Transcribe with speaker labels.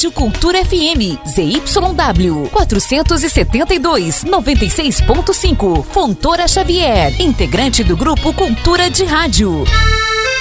Speaker 1: Rádio Cultura FM, ZYW 472, 96.5, Fontoura Xavier, integrante do Grupo Cultura de Rádio.